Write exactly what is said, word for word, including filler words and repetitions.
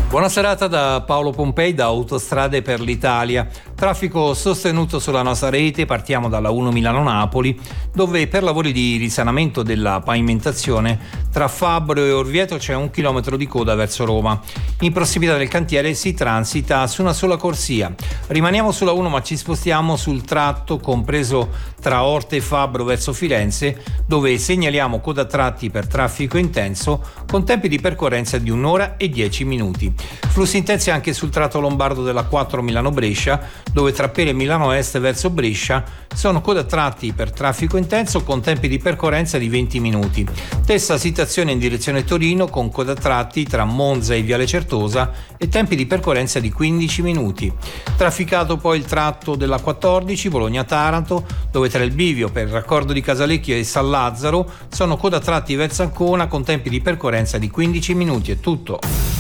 Buona serata da Paolo Pompei da Autostrade per l'Italia. Traffico sostenuto sulla nostra rete, partiamo dalla uno Milano-Napoli, dove per lavori di risanamento della pavimentazione tra Fabbro e Orvieto c'è un chilometro di coda verso Roma. In prossimità del cantiere si transita su una sola corsia. Rimaniamo sulla uno ma ci spostiamo sul tratto compreso tra Orte e Fabbro verso Firenze, dove segnaliamo coda a tratti per traffico intenso con tempi di percorrenza di un'ora e dieci minuti. Flussi intensi anche sul tratto lombardo della quattro Milano-Brescia, dove tra Pera e Milano Est verso Brescia sono coda a tratti per traffico intenso con tempi di percorrenza di venti minuti. Stessa situazione in direzione Torino con coda a tratti tra Monza e Viale Certosa e tempi di percorrenza di quindici minuti. Trafficato poi il tratto della quattordici Bologna-Taranto, dove tra il bivio per il raccordo di Casalecchio e San Lazzaro sono coda a tratti verso Ancona con tempi di percorrenza di quindici minuti. È tutto.